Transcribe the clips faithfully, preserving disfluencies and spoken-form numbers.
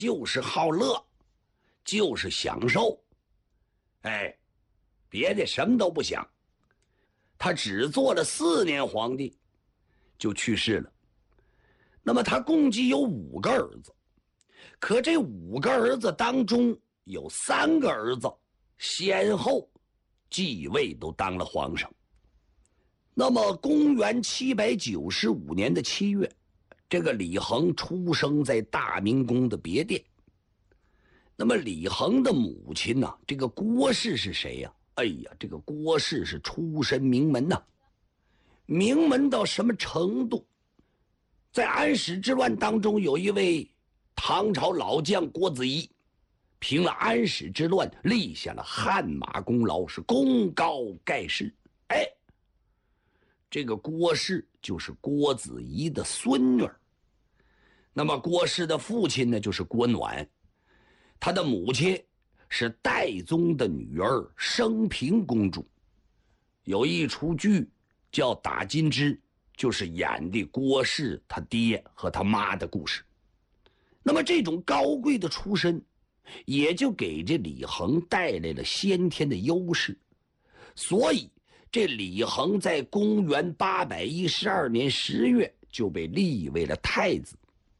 就是好乐，就是享受，哎，别的什么都不想。他只做了四年皇帝，就去世了。那么他共计有五个儿子，可这五个儿子当中有三个儿子先后继位，都当了皇上。那么公元七百九十五年的七月，这个李恒出生在大明宫的别殿。那么李恒的母亲呢、啊？这个郭氏是谁呀、啊？哎呀，这个郭氏是出身名门呐、啊，名门到什么程度？在安史之乱当中，有一位唐朝老将郭子仪，凭了安史之乱，立下了汗马功劳，是功高盖世。哎，这个郭氏就是郭子仪的孙女儿。那么郭氏的父亲呢，就是郭暖，他的母亲是代宗的女儿升平公主。有一出剧叫《打金枝》，就是演的郭氏他爹和他妈的故事。那么这种高贵的出身，也就给这李恒带来了先天的优势。所以这李恒在公元八百一十二年十月就被立为了太子。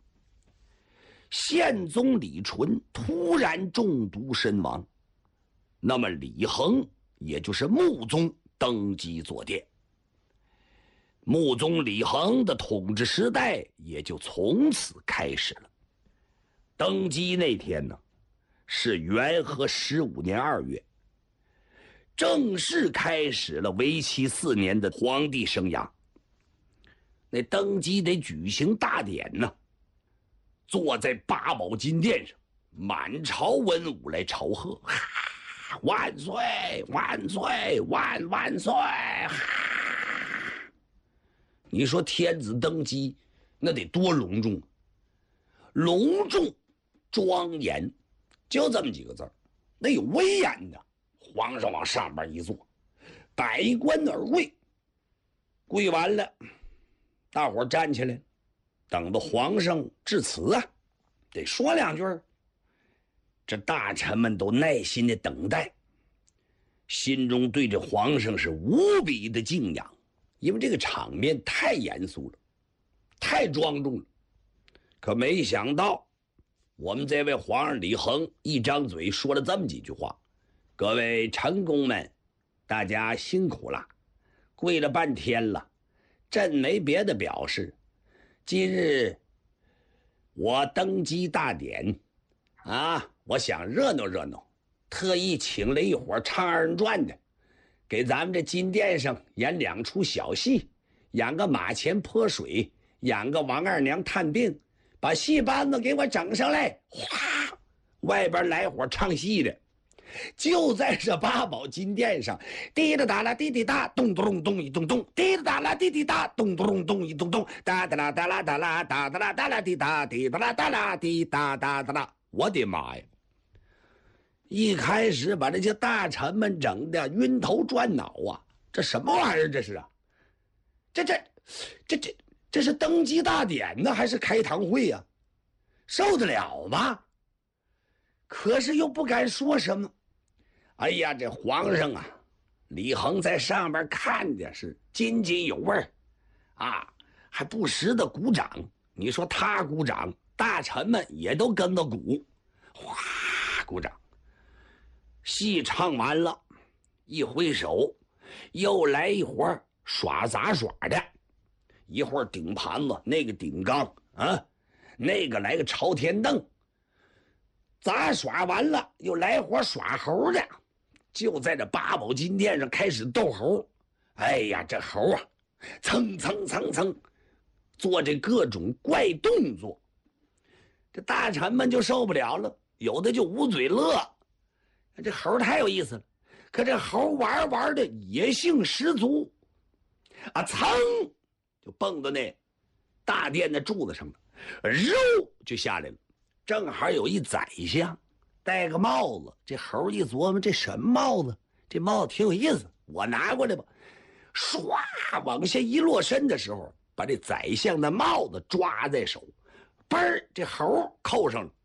宪宗李纯突然中毒身亡，那么李恒也就是穆宗登基坐殿。穆宗李恒的统治时代也就从此开始了。登基那天呢，是元和十五年二月，正式开始了为期四年的皇帝生涯。那登基得举行大典呢，坐在八宝金殿上，满朝文武来朝贺，哈，万岁万岁万万岁！哈，你说天子登基那得多隆重，隆重庄严，就这么几个字儿，那有威严的。皇上往上边一坐，百官而跪，跪完了，大伙站起来，等着皇上致辞啊，得说两句。这大臣们都耐心的等待，心中对这皇上是无比的敬仰，因为这个场面太严肃了，太庄重了。可没想到，我们这位皇上李恒一张嘴说了这么几句话：各位臣工们，大家辛苦了，跪了半天了，朕没别的表示。今日我登基大典啊，我想热闹热闹，特意请了一伙唱二人转的，给咱们这金殿上演两出小戏，演个马前泼水，演个王二娘探病，把戏班子给我整上来。哗，外边来伙唱戏的，就在这八宝金殿上，滴答答啦滴滴答，咚咚咚一咚咚，滴答答啦滴滴答，咚咚咚一咚咚，哒哒啦哒啦哒啦哒哒啦哒啦滴答，滴答啦哒啦滴答哒哒啦。我的妈呀！一开始把这些大臣们整的晕头转脑啊！这什么玩意儿？这是啊？这这这这这是登基大典呢，还是开堂会呀、啊？受得了吗？可是又不敢说什么。哎呀，这皇上啊，李恒在上边看的是津津有味啊，还不时的鼓掌。你说他鼓掌，大臣们也都跟着鼓，哗鼓掌。戏唱完了，一挥手，又来一会儿耍杂耍的，一会儿顶盘子，那个顶缸啊，那个来个朝天凳。杂耍完了，又来会耍猴的，就在这八宝金殿上开始斗猴。哎呀，这猴啊，蹭蹭蹭蹭，做这各种怪动作，这大臣们就受不了了，有的就捂嘴乐。这猴太有意思了，可这猴玩玩的野性十足啊，噌就蹦到那大殿的柱子上了，肉就下来了。正好有一宰相戴个帽子，这猴一琢磨，这什么帽子？这帽子挺有意思，我拿过来吧。唰往下一落身的时候，把这宰相的帽子抓在手，嘣儿，这猴扣上了。